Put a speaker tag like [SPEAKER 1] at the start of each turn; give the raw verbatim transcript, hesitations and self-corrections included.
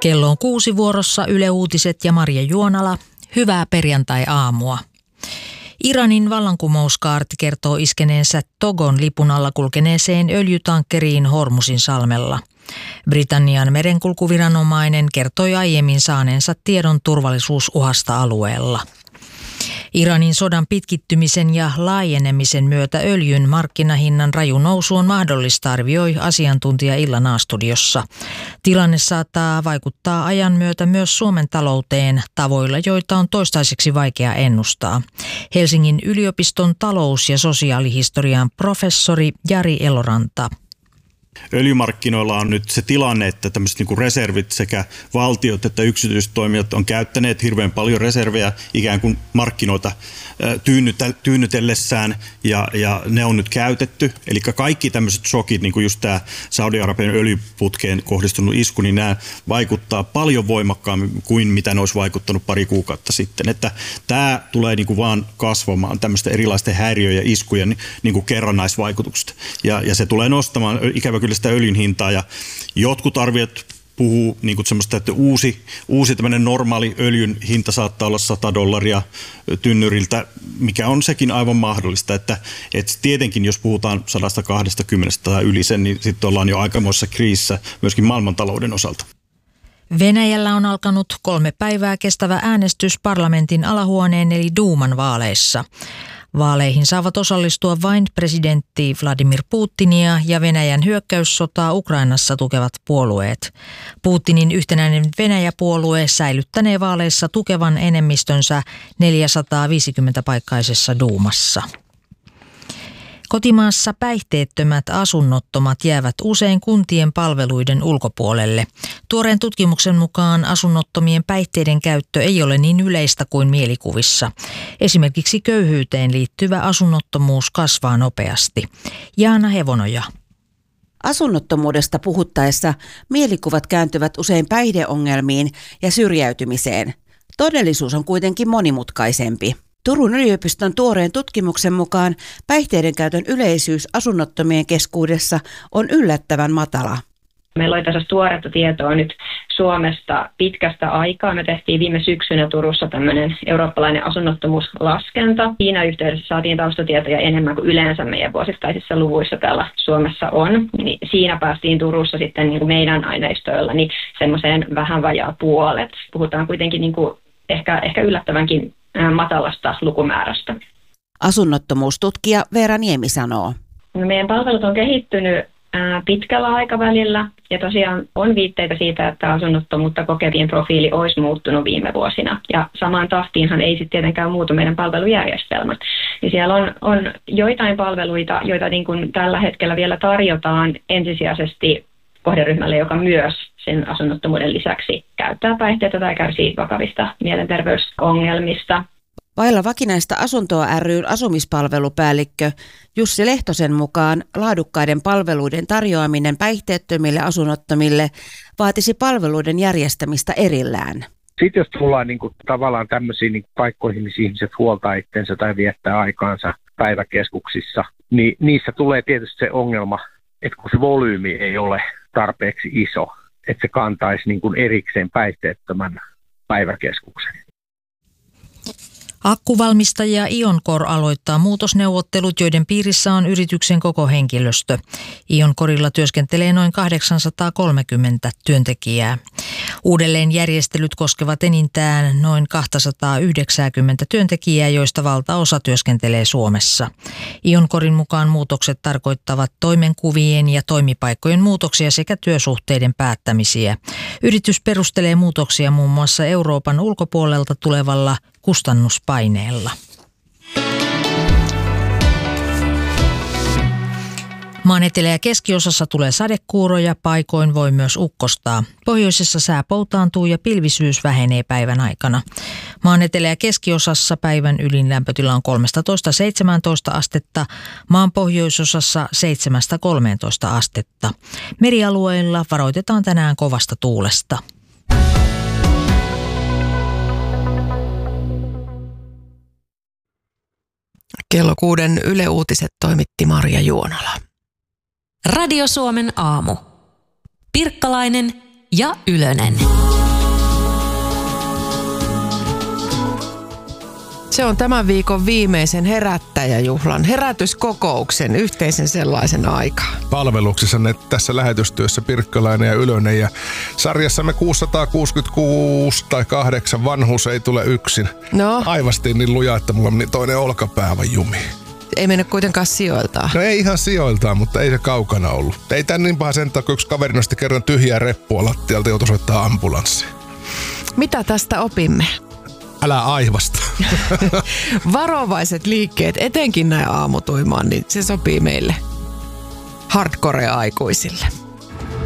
[SPEAKER 1] Kello on kuusi vuorossa Yle Uutiset ja Marja Juonala. Hyvää perjantai-aamua. Iranin vallankumouskaarti kertoo iskeneensä Togon lipun alla kulkeneeseen öljytankkeriin Hormuzin salmella. Britannian merenkulkuviranomainen kertoi aiemmin saaneensa tiedon turvallisuusuhasta alueella. Iranin sodan pitkittymisen ja laajenemisen myötä öljyn markkinahinnan raju nousu on mahdollista, arvioi asiantuntija Illan A-studiossa. Tilanne saattaa vaikuttaa ajan myötä myös Suomen talouteen tavoilla, joita on toistaiseksi vaikea ennustaa. Helsingin yliopiston talous- ja sosiaalihistorian professori Jari Eloranta.
[SPEAKER 2] Öljymarkkinoilla on nyt se tilanne, että tämmöiset niin kuin reservit sekä valtiot että yksityiset toimijat on käyttäneet hirveän paljon reservejä ikään kuin markkinoita tyynnytellessään ja, ja ne on nyt käytetty. Eli kaikki tämmöiset shokit, niin kuin just tämä Saudi-Arabian öljyputkeen kohdistunut isku, niin nämä vaikuttaa paljon voimakkaammin kuin mitä ne olisi vaikuttanut pari kuukautta sitten. Että tämä tulee niin kuin vaan kasvamaan tämmöisten erilaisten häiriöiden ja iskujen niin kuin kerrannaisvaikutukset. Ja, ja se tulee nostamaan ikävä kyllä sitä öljyn hintaa ja jotkut arviot puhuu niin kuin semmoista, että uusi, uusi tämmöinen normaali öljyn hinta saattaa olla sata dollaria tynnyriltä, mikä on sekin aivan mahdollista, että, että tietenkin jos puhutaan sata kaksikymmentä tai yli sen, niin sitten ollaan jo aikamoisessa kriisissä myöskin maailmantalouden osalta.
[SPEAKER 1] Venäjällä on alkanut kolme päivää kestävä äänestys parlamentin alahuoneen eli Duuman vaaleissa. Vaaleihin saavat osallistua vain presidentti Vladimir Putinia ja Venäjän hyökkäyssotaa Ukrainassa tukevat puolueet. Putinin yhtenäinen Venäjä-puolue säilyttänee vaaleissa tukevan enemmistönsä neljäsataaviisikymmentä paikkaisessa Duumassa. Kotimaassa päihteettömät asunnottomat jäävät usein kuntien palveluiden ulkopuolelle. Tuoreen tutkimuksen mukaan asunnottomien päihteiden käyttö ei ole niin yleistä kuin mielikuvissa. Esimerkiksi köyhyyteen liittyvä asunnottomuus kasvaa nopeasti. Jaana Hevonoja.
[SPEAKER 3] Asunnottomuudesta puhuttaessa mielikuvat kääntyvät usein päihdeongelmiin ja syrjäytymiseen. Todellisuus on kuitenkin monimutkaisempi. Turun yliopiston tuoreen tutkimuksen mukaan päihteiden käytön yleisyys asunnottomien keskuudessa on yllättävän matala.
[SPEAKER 4] Meillä oli tässä tuoretta tietoa nyt Suomesta pitkästä aikaa. Me tehtiin viime syksynä Turussa tämmöinen eurooppalainen asunnottomuuslaskenta. Siinä yhteydessä saatiin taustatietoja enemmän kuin yleensä meidän vuosittaisissa luvuissa täällä Suomessa on. Niin siinä päästiin Turussa sitten niin kuin meidän aineistoilla niin semmoiseen vähän vajaa puolet. Puhutaan kuitenkin niin kuin ehkä, ehkä yllättävänkin matalasta lukumäärästä.
[SPEAKER 3] Asunnottomuustutkija Veera Niemi sanoo.
[SPEAKER 4] No, meidän palvelut on kehittynyt pitkällä aikavälillä ja tosiaan on viitteitä siitä, että asunnottomuutta kokevien profiili olisi muuttunut viime vuosina. Ja samaan tahtiinhan ei sitten tietenkään muutu meidän palvelujärjestelmät. Ja siellä on, on joitain palveluita, joita niin kuin tällä hetkellä vielä tarjotaan ensisijaisesti kohderyhmälle, joka myös sen asunnottomuuden lisäksi käyttää päihteitä tai kärsii vakavista mielenterveysongelmista.
[SPEAKER 3] Vailla vakinaista asuntoa ry:n asumispalvelupäällikkö Jussi Lehtosen mukaan laadukkaiden palveluiden tarjoaminen päihteettömille asunnottomille vaatisi palveluiden järjestämistä erillään.
[SPEAKER 5] Sitten jos tullaan niin kuin, tavallaan tämmöisiin niin kuin, paikkoihin, missä ihmiset huoltaa itsensä tai viettää aikaansa päiväkeskuksissa, niin niissä tulee tietysti se ongelma, että kun se volyymi ei ole tarpeeksi iso, että se kantaisi niin kuin erikseen päihteettömän päiväkeskuksen.
[SPEAKER 1] Akkuvalmistaja Ioncor aloittaa muutosneuvottelut, joiden piirissä on yrityksen koko henkilöstö. Ioncorilla työskentelee noin kahdeksansataakolmekymmentä työntekijää. Uudelleenjärjestelyt koskevat enintään noin kaksisataayhdeksänkymmentä työntekijää, joista valtaosa työskentelee Suomessa. Ioncorin mukaan muutokset tarkoittavat toimenkuvien ja toimipaikkojen muutoksia sekä työsuhteiden päättämisiä. Yritys perustelee muutoksia muun muassa Euroopan ulkopuolelta tulevalla kustannuspaineella. Maan etelä- ja keskiosassa tulee sadekuuroja, paikoin voi myös ukkostaa. Pohjoisessa sää poutaantuu ja pilvisyys vähenee päivän aikana. Maan etelä- ja keskiosassa päivän ylin lämpötila on kolmetoista seitsemäntoista astetta, maan pohjoisosassa seitsemästä kolmeentoista astetta. Merialueilla varoitetaan tänään kovasta tuulesta.
[SPEAKER 6] Kello kuuden Yle Uutiset toimitti Marja Juonala.
[SPEAKER 7] Radio Suomen aamu. Pirkkalainen ja Ylönen.
[SPEAKER 6] Se on tämän viikon viimeisen herättäjäjuhlan, herätyskokouksen, yhteisen sellaisen aikaa.
[SPEAKER 7] Palveluksissanne tässä lähetystyössä Pirkkalainen ja Ylönen ja sarjassamme kuusisataakuusikymmentäkuusi tai kahdeksan vanhuus ei tule yksin.
[SPEAKER 6] No?
[SPEAKER 7] Aivastiin niin luja, että mulla meni toinen olkapää aivan jumi.
[SPEAKER 6] Ei mennä kuitenkaan sijoiltaan.
[SPEAKER 7] No ei ihan sijoiltaan, mutta ei se kaukana ollut. Ei tän niin paha sen takia, kun yksi kaveri nosti kerran tyhjää reppua lattialta, joutui soittaa ambulanssi.
[SPEAKER 6] Mitä tästä opimme?
[SPEAKER 7] Älä aivasta.
[SPEAKER 6] Varovaiset liikkeet, etenkin näin aamutuimaan, niin se sopii meille hardcore-aikuisille.